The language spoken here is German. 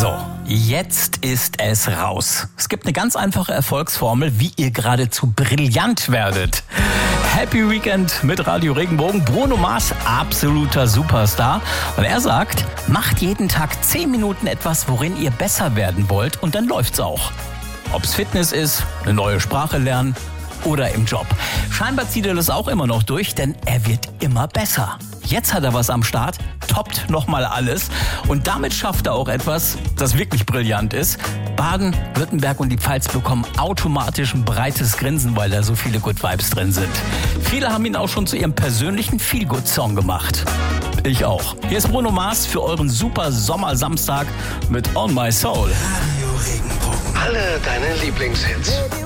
So, jetzt ist es raus. Es gibt eine ganz einfache Erfolgsformel, wie ihr geradezu brillant werdet. Happy Weekend mit Radio Regenbogen. Bruno Mars, absoluter Superstar. Und er sagt, macht jeden Tag 10 Minuten etwas, worin ihr besser werden wollt, und dann läuft's auch. Ob's Fitness ist, eine neue Sprache lernen oder im Job. Scheinbar zieht er das auch immer noch durch, denn er wird immer besser. Jetzt hat er was am Start, toppt nochmal alles, und damit schafft er auch etwas, das wirklich brillant ist. Baden, Württemberg und die Pfalz bekommen automatisch ein breites Grinsen, weil da so viele Good Vibes drin sind. Viele haben ihn auch schon zu ihrem persönlichen Feel-Good-Song gemacht. Ich auch. Hier ist Bruno Mars für euren super Sommersamstag mit On My Soul. Radio Regenbogen. Alle deine Lieblingshits.